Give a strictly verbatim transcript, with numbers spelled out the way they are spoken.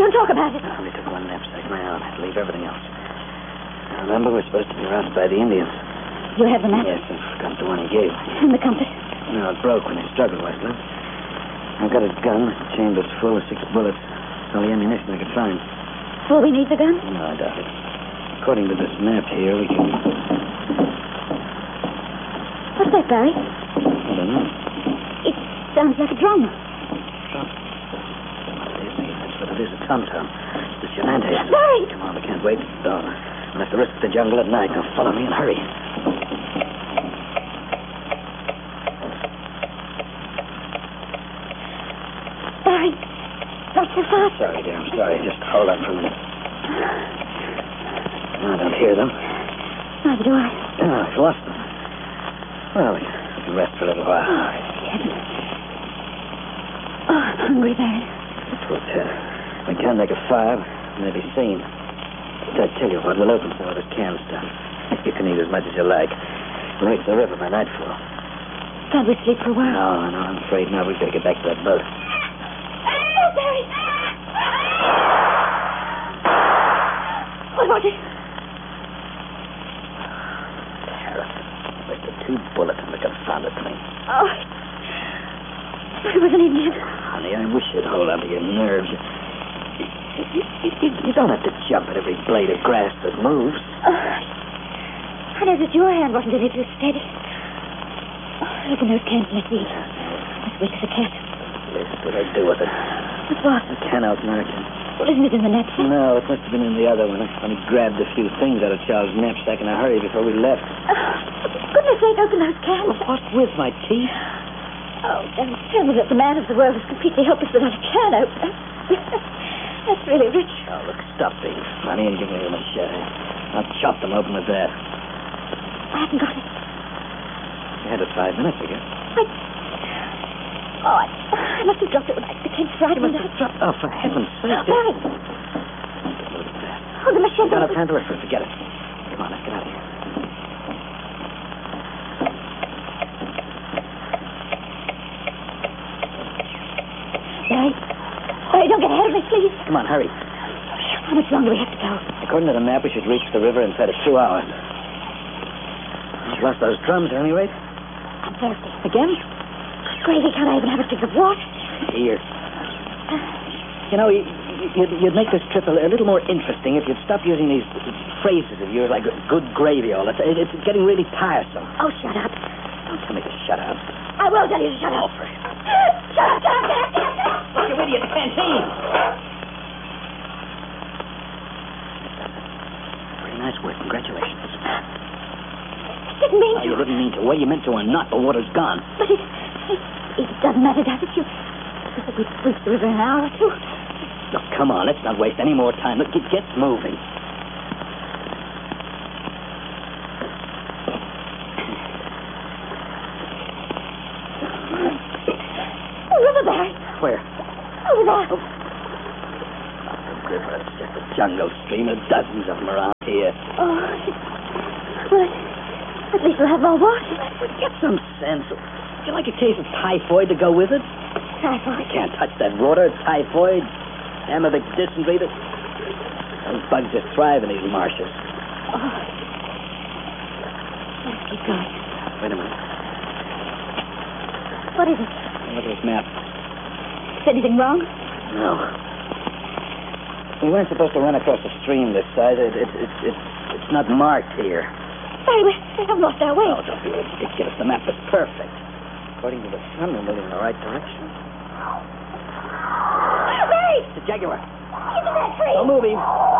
Don't talk about it. I only took one knapsack. My own. I had to leave everything else. Now, remember, we're supposed to be routed by the Indians. You have the map? Yes, and forgot the one he gave me. And the compass? No, it broke when he struggled, Wesley. I've got his gun. The chamber's full of six bullets. It's all the ammunition I could find. Will we need the gun? No, I doubt it. According to this map here, we can... What's that, Barry? I don't know. It sounds like a drum. Drum? That's what it is, a tom-tom. The Shenandoah. Barry! Come on, we can't wait. No, we'll have to risk the jungle at night. Now, follow me and hurry. Barry, not so fast. Sorry, dear, I'm sorry. Just hold on for a minute. No, I don't hear them. Neither do I. No, I've lost them. Well, we can rest for a little while. Oh, heaven. Oh, I'm hungry, Barry. Poor Ted. We can't make a fire. We may be seen. But I tell you what, we'll open some of this canned stuff. You can eat as much as you like. We'll reach the river by nightfall. Can't we sleep for a while? No, no, I'm afraid not. We've got to get back to that boat. Oh, Barry! What was it? Harris. Wasted two bullets in the confounded thing. Oh, it was an Indian. Honey, I wish you'd hold on to your nerves. You, you, you, you don't have to jump at every blade of grass that moves. Oh, I noticed your hand wasn't any too steady. Oh, look in those cans, let's eat. As weak as a cat. Yes, what did I do with it? What's what? A can opener. Well, isn't it in the knapsack? No, it must have been in the other one. I only grabbed a few things out of Charles' knapsack in a hurry before we left. Oh, for goodness sake, open those cans. Well, what with my teeth? Oh, don't tell me that the man of the world is completely helpless without a can opener. That's really rich. Oh, look, stop being funny and give me a machete. I'll chop them open with that. I haven't got it. You had it five minutes ago. I... Oh, I, I must have dropped it when I became frightened. You must have dropped... Oh, for heaven's sake. Oh, Barry. Oh, the machete. We've got enough time to look for it. Forget it. Come on, let's get out of here. Barry. Barry, don't get ahead of me, please. Come on, hurry. How much longer do we have to go? According to the map, we should reach the river inside of two hours. We've lost those drums, at any rate. I'm thirsty. Again? Crazy, can't I even have a drink of water? Here. You know, you, you'd, you'd make this trip a, a little more interesting if you'd stop using these phrases of yours like good gravy all the time. It's getting really tiresome. Oh, shut up. Don't tell me to shut up. I will tell you to shut up. Oh, for... Shut up, shut up, shut up, shut up. You idiot, canteen! Very nice work. Congratulations. Didn't mean Oh, to. you didn't mean to. Well, you meant to or not. The water's gone. But it, it, it doesn't matter, does it? You, you said we'd reach the river in an hour or two. Look, come on. Let's not waste any more time. Look, get, get moving. River, Barry. Where? Over there. Oh. The river. It's just a jungle stream. There are dozens of them around here. Oh, well, at least we'll have more water. But get some sense. Would you like a case of typhoid to go with it? Typhoid. You can't touch that water. Typhoid, amoebic dysentery. Those bugs just thrive in these marshes. Oh. Let's keep going. Wait a minute. What is it? Look at this map. Is anything wrong? No. We weren't supposed to run across the stream this side. It, it, it, it, it's not marked here. Barry, we have lost our way. Oh, don't be ridiculous. The map is perfect. According to the sun, we're moving in the right direction. Barry! It's a jaguar. He's in that tree. Don't move him.